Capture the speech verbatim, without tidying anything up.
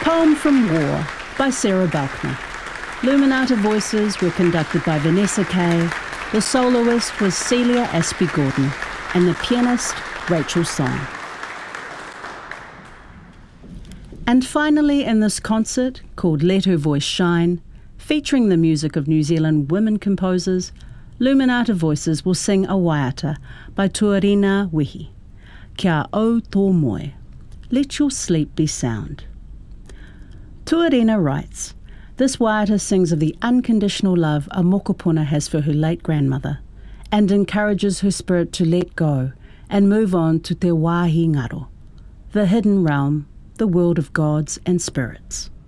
Poem from War by Sarah Buckner. Luminata voices were conducted by Vanessa Kay, the soloist was Celia Aspie Gordon, and the pianist Rachel Song. And finally, in this concert, called Let Her Voice Shine, featuring the music of New Zealand women composers, Luminata Voices will sing a waiata by Tuarina Wehi, Kia o tō moe, Let Your Sleep Be Sound. Tuarina writes, this waiata sings of the unconditional love a mokopuna has for her late grandmother and encourages her spirit to let go and move on to te wāhi ngaro, the hidden realm, the world of gods and spirits.